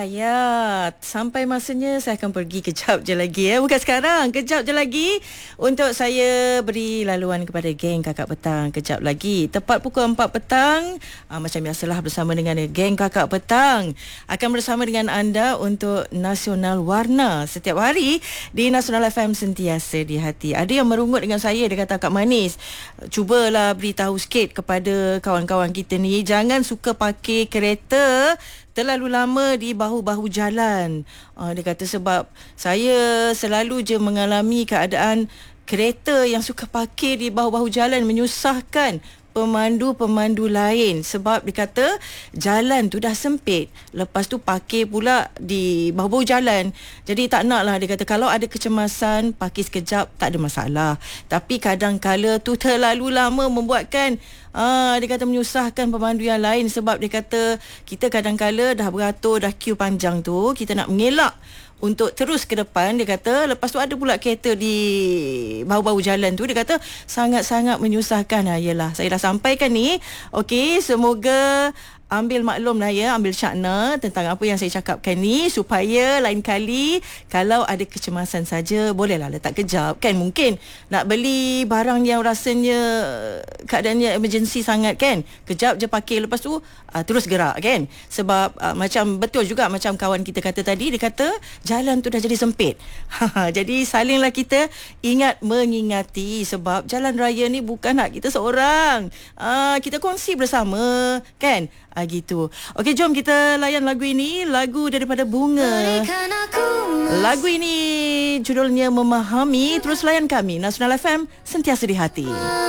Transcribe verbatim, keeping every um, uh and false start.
Ya, sampai masanya saya akan pergi kejap je lagi ya. Bukan sekarang, kejap je lagi untuk saya beri laluan kepada geng Kakak Petang. Kejap lagi, tepat pukul empat petang, aa, macam biasalah bersama dengan geng Kakak Petang. Akan bersama dengan anda untuk Nasional Warna setiap hari di Nasional F M Sentiasa di Hati. Ada yang merungut dengan saya, dia kata, Kak Manis, cubalah beritahu sikit kepada kawan-kawan kita ni, jangan suka pakai kereta terlalu lama di bahu-bahu jalan. Uh, dia kata sebab saya selalu je mengalami keadaan kereta yang suka parkir di bahu-bahu jalan menyusahkan pemandu-pemandu lain sebab dia kata jalan tu dah sempit, lepas tu parkir pula di bahu-bahu jalan. Jadi tak nak lah, dia kata kalau ada kecemasan parkir sekejap tak ada masalah, tapi kadang-kala tu terlalu lama membuatkan Ah, dia kata menyusahkan pemandu yang lain sebab dia kata kita kadang-kala dah beratur, dah queue panjang tu, kita nak mengelak untuk terus ke depan, dia kata lepas tu ada pula kereta di bahu-bahu jalan tu, dia kata sangat-sangat menyusahkan. Ha, yelah, saya dah sampaikan ni. Okey, semoga ambil maklum lah ya, ambil syakna tentang apa yang saya cakapkan ni, supaya lain kali kalau ada kecemasan saja bolehlah letak kejap kan. Mungkin nak beli barang yang rasanya keadaannya emergency sangat kan, kejap je parkir, lepas tu uh, terus gerak kan. Sebab uh, macam betul juga macam kawan kita kata tadi, dia kata jalan tu dah jadi sempit. Jadi salinglah kita ingat mengingati, sebab jalan raya ni bukan hak kita seorang, uh, kita kongsi bersama kan. Ah, gitu. Okey, jom kita layan lagu ini, lagu daripada Bunga. Lagu ini judulnya Memahami. Terus layan kami, Nasional F M Sentiasa di Hati.